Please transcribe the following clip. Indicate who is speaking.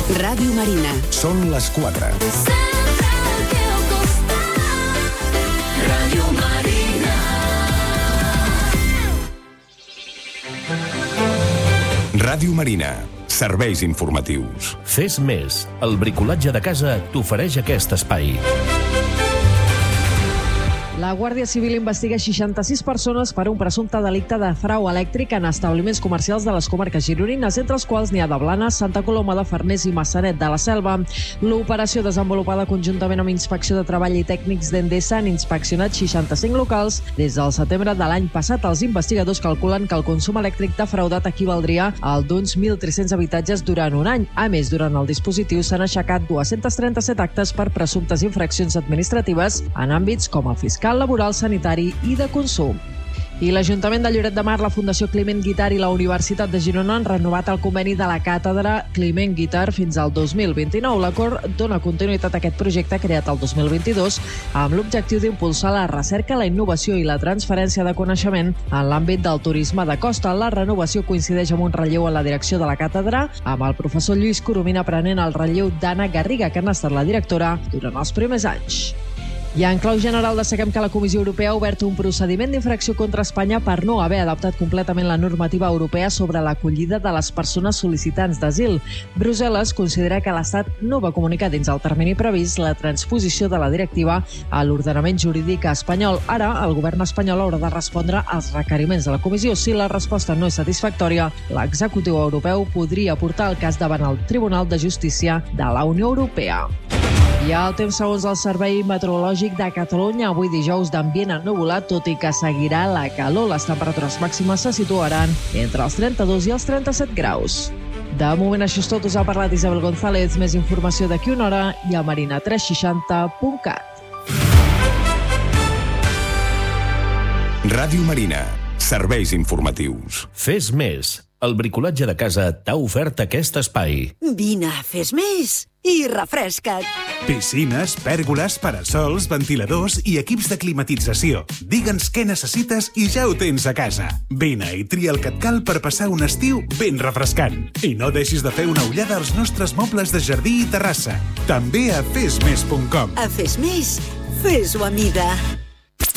Speaker 1: Ràdio Marina.
Speaker 2: Són les 4.
Speaker 3: Ràdio Marina.
Speaker 2: Ràdio Marina. Serveis informatius.
Speaker 4: Fes més. El bricolatge de casa t'ofereix aquest espai.
Speaker 5: La Guàrdia Civil investiga 66 persones per un presumpte delicte de frau elèctric en establiments comercials de les comarques gironines, entre els quals n'hi ha de Blanes, Santa Coloma de Farners i Massanet de la Selva. L'operació, desenvolupada conjuntament amb Inspecció de Treball i tècnics d'Endesa, han inspeccionat 65 locals. Des del setembre de l'any passat, els investigadors calculen que el consum elèctric defraudat equivaldria al d'uns 1.300 habitatges durant un any. A més, durant el dispositiu s'han aixecat 237 actes per presumptes infraccions administratives en àmbits com el fiscal, laboral, sanitari i de consum. I l'Ajuntament de Lloret de Mar, la Fundació Climent Guitar i la Universitat de Girona han renovat el conveni de la càtedra Climent Guitar fins al 2029. L'acord dona continuïtat a aquest projecte creat el 2022 amb l'objectiu d'impulsar la recerca, la innovació i la transferència de coneixement en l'àmbit del turisme de costa. La renovació coincideix amb un relleu a la direcció de la càtedra, amb el professor Lluís Coromina prenent el relleu d'Anna Garriga, que n'ha estat la directora durant els primers anys. I en clau general destaquem que la Comissió Europea ha obert un procediment d'infracció contra Espanya per no haver adaptat completament la normativa europea sobre l'acollida de les persones sol·licitants d'asil. Brussel·les considera que l'Estat no va comunicar dins el termini previst la transposició de la directiva a l'ordenament jurídic espanyol. Ara, el govern espanyol haurà de respondre als requeriments de la Comissió. Si la resposta no és satisfactòria, l'executiu europeu podria portar el cas davant el Tribunal de Justícia de la Unió Europea. I el temps segons el Servei Meteorològic de Catalunya. Avui dijous d'ambient ennuvolat, tot i que seguirà la calor. Les temperatures màximes se situaran entre els 32 i els 37 graus. De moment això és tot. Us ha parlat Isabel González. Més informació d'aquí una hora i a marina360.cat.
Speaker 2: Ràdio Marina. Serveis informatius.
Speaker 4: Fes més. El bricolatge de casa t'ha ofert aquest espai.
Speaker 1: Vine, fes més i refresca't.
Speaker 6: Piscines, pèrgoles, parasols, ventiladors i equips de climatització. Digue'ns què necessites i ja ho tens a casa. Vine i tria el que et cal per passar un estiu ben refrescant. I no deixis de fer una ullada als nostres mobles de jardí i terrassa. També a fesmés.com.
Speaker 1: A Fes Més, fes-ho a mida.